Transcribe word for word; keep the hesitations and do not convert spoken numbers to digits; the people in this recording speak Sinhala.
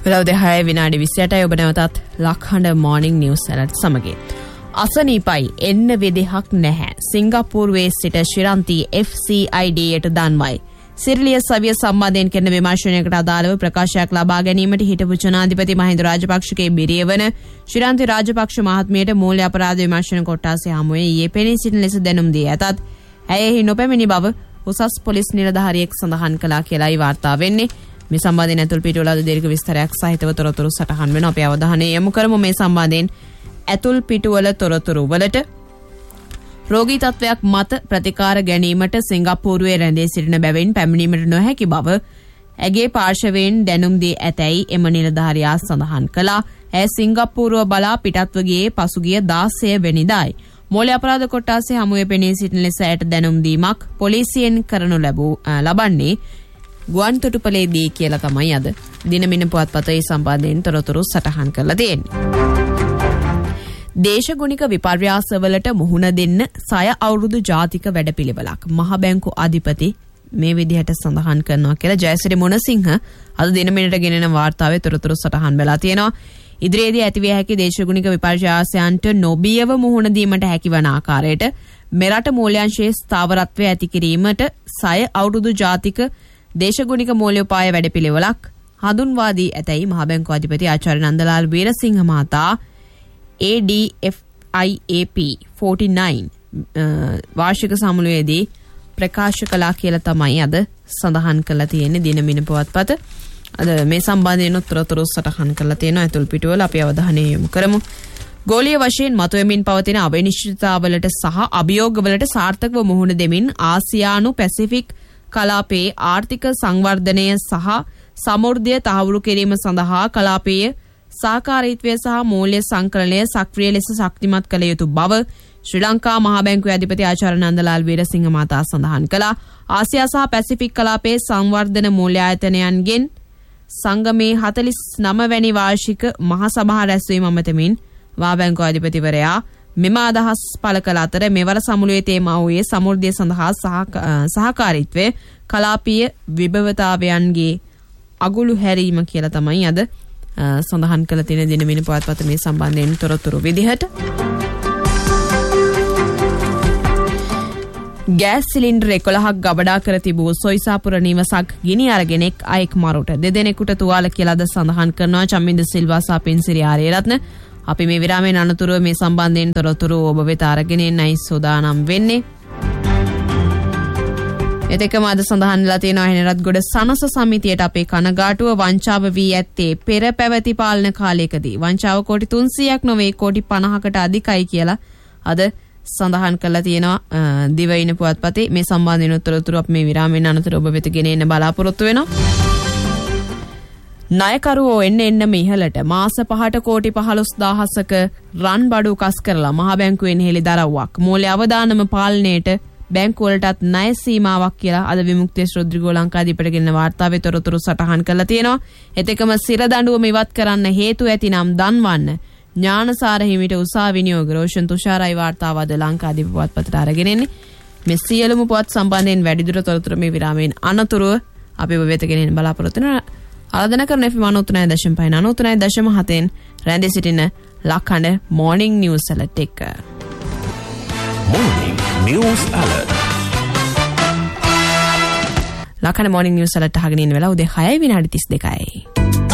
වෙලාව දෙහය විනාඩි විසි අටයි ඔබ නැවතත් ලක්හඬ මෝර්නිං නිවුස් ඇලර්ට් සමගින්. අසනීපයි එන්න විදිහක් නැහැ. සිංගප්පූරුවේ සිට ශිරන්ති එෆ් සී ආයි ඩීයට දන්වයි. සිරිලිය සවිය සම්බන්ධයෙන් කරන විමර්ශනයකට අදාළව ප්‍රකාශයක් ලබා ගැනීමට හිටපු ජනාධිපති මහින්ද රාජපක්ෂගේ බිරිය වන ශිරන්ති රාජපක්ෂ මහත්මියට මූල්‍ය අපරාධ විමර්ශන කොට්ටාසය හමුවේ ඊයේ පෙනී සිටින ලෙස දැනුම් දී ඇතත් ඇය එහි නොපැමිණි බව උසස් පොලිස් නිලධාරියෙක් සඳහන් කළා කියලායි වාර්තා වෙන්නේ. මේ සම්බන්ධයෙන් ඇතුල් පිටුවල දීර්ඝ විස්තරයක් සහිතව තොරතුරු සටහන් වෙනවා. අපි අවධානය යොමු කරමු මේ සම්බන්ධයෙන් ඇතුල් පිටුවල තොරතුරු වලට. රෝගී තත්වයක් මත ප්‍රතිකාර ගැනීමට සිංගප්පූරුවේ රැඳී සිටින බැවින් පැමිණීමට නොහැකි බව ඇගේ පාර්ශවයෙන් දැනුම් දී ඇතැයි එම නිලධාරියා සඳහන් කළා. ඇය සිංගප්පූරුව බලා පිටත්ව ගියේ පසුගිය දාසය වෙනිදායි. මූල්‍ය අපරාධ කොට්ටාසේ හමුවේ පෙනී සිටින ලෙස ඇයට දැනුම් දීමක් පොලිසියෙන් කරනු ලැබූ ලබන්නේ ගුවන් තොටුපළේදී කියලා තමයි අද දිනමින පුවත්පතේ සම්බන්ධයෙන් තොරතුරු සටහන් කරලා තියෙන්නේ. දේශගුණික විපර්යාසවලට මුහුණ දෙන්න සය අවුරුදු ජාතික වැඩපිළිවෙලක් මහ බැංකු අධිපති මේ විදිහට සඳහන් කරනවා කියලා ජයසිරි මොනසිංහ අද දිනමිනට ගෙනෙන වාර්තාවේ තොරතුරු සටහන් වෙලා තියෙනවා. ඉදිරියේදී ඇතිවිය හැකි දේශගුණික විපර්යාසයන්ට නොබියව මුහුණ දීමට හැකිවන ආකාරයට මෙරට මූල්‍යංශයේ ස්ථාවරත්වය ඇති කිරීමට සය අවුරුදු ජාතික දේශගුණික මූල්‍යෝපාය වැඩපිළිවෙලක් හඳුන්වා දී ඇතැයි මහ බැංකු අධිපති ආචාර්ය නන්දලාල් වීරසිංහ මහතා ඒ ඩී එෆ් ආයි ඒ පී forty-nine වාර්ෂික සමුළුවේදී ප්‍රකාශ කළා කියලා තමයි අද සඳහන් කරලා තියෙන්නේ දිනමින පුවත්පත. අද මේ සම්බන්ධයෙන් උත්තරතර සටහන් කරලා තියෙනවා ඇතුල් පිටුවල. අපි අවධානය යොමු කරමු. ගෝලීය වශයෙන් මතුවෙමින් පවතින අවිනිශ්චිතතාවලට සහ අභියෝගවලට සාර්ථකව මුහුණ දෙමින් ආසියානු පැසිෆික් කලාපයේ ආර්ථික සංවර්ධනය සහ සමෘද්ධිය තහවුරු කිරීම සඳහා කලාපීය සහකාරීත්වය සහ මූල්‍ය සංකලනය සක්‍රිය ලෙස ශක්තිමත් කළ යුතු බව ශ්‍රී ලංකා මහ බැංකුවේ අධිපති ආචාර්ය නන්දලාල් වීරසිංහ මහතා සඳහන් කළා. ආසියා සහ පැසිෆික් කලාපයේ සංවර්ධන මූල්‍ය ආයතනයන්ගෙන් සංගමේ හතළිස් නව වැනි වාර්ෂික මහා සභා රැස්වීම අමතමින් මහ බැංකුව අධිපතිවරයා මෙම අදහස් පළ කළ අතර මෙවර සමුළුවේ තේමා වූයේ සමෘද්ධිය සඳහා සහකාරීත්වය කලාපීය විභවතාවයන්ගේ අගුළු හැරීම කියලා තමයි අද සඳහන් කළ තියෙන දිනමින පුවත්පත මේ සම්බන්ධයෙන් තොරතුරු විදිහට. ගෑස් සිලින්ඩර් එකොළහක් ගබඩා කර තිබූ සොයිසාපුර නිවසක් ගිනි අරගෙන එක් අයෙක් මරුට දෙදෙනෙකුට තුවාල කියලාද සඳහන් කරනවා චම්මින්ද සිල්වා සහ පින්සිරි ආරියරත්න. අපි මේ විරාමයෙන් අනතුරුව මේ සම්බන්ධයෙන් තොරතුරු ඔබ වෙත අරගෙන එන්නයි සූදානම් වෙන්නේ. එතකම අද සඳහන් වෙලා තියෙනවා හෙනරත්ගොඩ සනස සමිතියට අපේ කනගාටුව වංචාව වී ඇත්තේ පෙර පැවති පාලන කාලයකදී. වංචාව කෝටි තුන්සීයක් නොවේ කෝටි පනහකට අධිකයි කියලා අද සඳහන් කරලා තියෙනවා දිවයින පුවත්පතේ. මේ සම්බන්ධයෙන් තොරතුරු අපි මේ විරාමයෙන් අනතුරුව ඔබ වෙත ගෙන එන්න බලාපොරොත්තු වෙනවා. ණයකරුවෝ එන්න එන්නම ඉහළට මාස පහට කෝටි පහළොස් දහසක රන් බඩු කස් කරලා මහ බැංකුවෙන් හෙළිදරව්වක්. මූල්‍ය අවදානම පාලනයේට බැංකුවලටත් ණය සීමාවක් කියලා අද විමුක්තිය ශ්‍රොද්‍රිගෝ ලංකාදීපට ගෙනෙන වාර්තාවේ තොරතුරු සටහන් කරලා තියෙනවා. එතෙකම සිර දඬුවම ඉවත් කරන්න හේතු ඇතිනම් දන්වන්න ඥානසාර හිමිට උසා විනියෝග රෝෂන් තුෂාරයි වාර්තාව අද ලංකාදීප පුවත්පතට අරගෙන එන්නේ. මේ සියලුම පුවත් සම්බන්ධයෙන් වැඩිදුර තොරතුරු මේ විරාමයෙන් අනතුරුව අපි ඔබ වෙත ගෙනෙන්න බලාපොරොත්තු වෙනවා. ආරාධනා කරන F M ninety nine point five ninety nine point seven රැඳී සිටින ලක්හඬ මෝර්නිං නිවුස් ඇලර්ට් එක. Morning News Alert. ලක්හඬ morning news alert අහගෙන ඉන්න වෙලාව උදේ හයයි විනාඩි තිස් දෙකයි.